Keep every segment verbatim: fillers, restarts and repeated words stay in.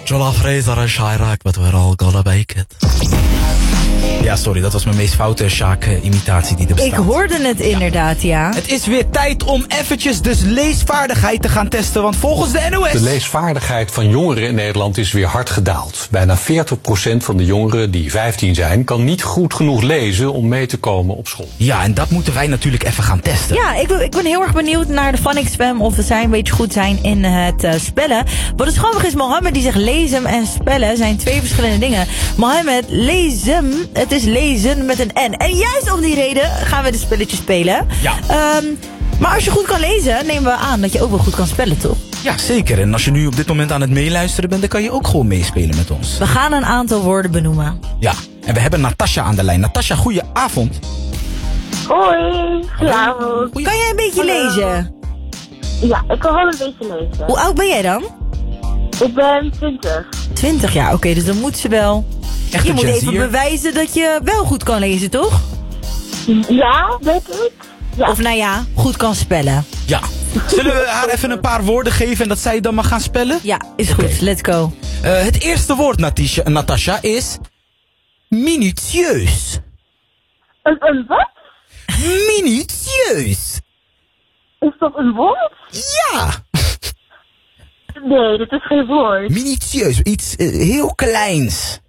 Jola Fraser en Chirac, but we're all gonna make it. Ja, sorry, dat was mijn meest foute Sjaak-imitatie die er bestaat. Ik hoorde het inderdaad, ja. Het is weer tijd om eventjes de leesvaardigheid te gaan testen, want volgens de N O S... De leesvaardigheid van jongeren in Nederland is weer hard gedaald. Bijna veertig procent van de jongeren die vijftien zijn, kan niet goed genoeg lezen om mee te komen op school. Ja, en dat moeten wij natuurlijk even gaan testen. Ja, ik ben, ik ben heel erg benieuwd naar de Phonics Fam of zij een beetje goed zijn in het uh, spellen. Wat het grappig is, Mohammed die zegt lezen en spellen zijn twee verschillende dingen. Mohammed, lezen, het is lezen met een N. En juist om die reden gaan we de spelletjes spelen. Ja. Um, maar als je goed kan lezen, nemen we aan dat je ook wel goed kan spellen, toch? Ja, zeker. En als je nu op dit moment aan het meeluisteren bent, dan kan je ook gewoon meespelen met ons. We gaan een aantal woorden benoemen. Ja, en we hebben Natasja aan de lijn. Natasja, goeie avond. Hoi, goedenavond. Kan jij een beetje Hallo. lezen? Ja, ik kan wel een beetje lezen. Hoe oud ben jij dan? Ik ben twintig. twintig jaar, oké, okay, dus dan moet ze wel... Echt je een moet Gen even Z'er? bewijzen dat je wel goed kan lezen, toch? Ja, denk ik. Ja. Of nou ja, goed kan spellen. Ja. Zullen we haar even een paar woorden geven en dat zij dan mag gaan spellen? Ja, is goed. Oké. Let's go. Uh, het eerste woord, Natasja, Natasja, is... minutieus. Een, een wat? Minutieus. Is dat een woord? Ja. Nee, dat is geen woord. Minutieus. Iets uh, heel kleins.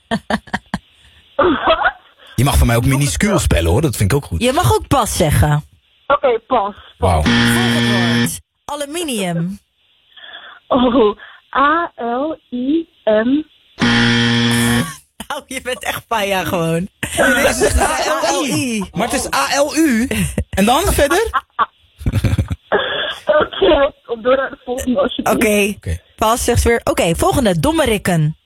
Wat? Je mag van mij ook minuscuul spellen, hoor. Dat vind ik ook goed. Je mag ook pas zeggen. Oké, okay, pas. Wauw. Volgend woord. Aluminium. Oh, A L I M. Nou, je bent echt paja gewoon. Deze is A L I. Maar het is A L U. En dan verder? Oké, okay, op door naar de volgende alsjeblieft. Oké, okay. Okay. pas zegt ze weer. Oké, okay, volgende. Dommerikken.